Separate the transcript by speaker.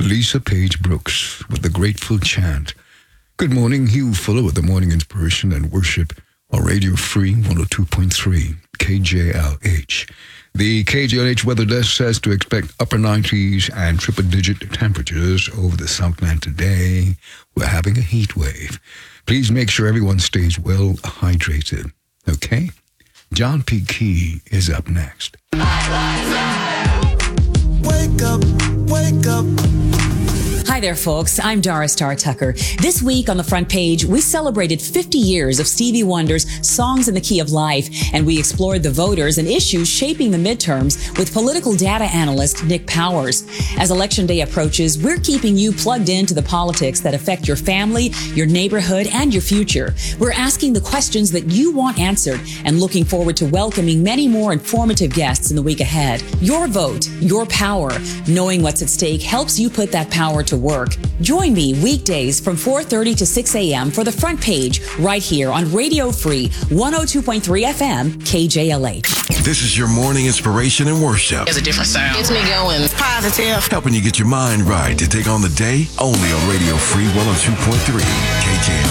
Speaker 1: Lisa Page Brooks with the Grateful Chant. Good morning, Hugh Fuller with the Morning Inspiration and Worship on Radio Free 102.3 KJLH. The KJLH Weather Desk says to expect upper 90s and triple-digit temperatures over the Southland today. We're having a heat wave. Please make sure everyone stays well hydrated. Okay? John P. Key is up next.
Speaker 2: Wake up, wake up.
Speaker 3: Hi there, folks. I'm Doris Star Tucker. This week on the front page, we celebrated 50 years of Stevie Wonder's Songs in the Key of Life, and we explored the voters and issues shaping the midterms with political data analyst Nick Powers. As Election Day approaches, we're keeping you plugged into the politics that affect your family, your neighborhood, and your future. We're asking the questions that you want answered and looking forward to welcoming many more informative guests in the week ahead. Your vote, your power. Knowing what's at stake helps you put that power to work. Join me weekdays from 4:30 to 6 a.m. for the front page right here on Radio Free 102.3 FM KJLH.
Speaker 4: This is your morning inspiration and worship.
Speaker 5: It's a different sound. Gets me going. It's positive.
Speaker 4: Helping you get your mind right to take on the day only on Radio Free 102.3 KJLH.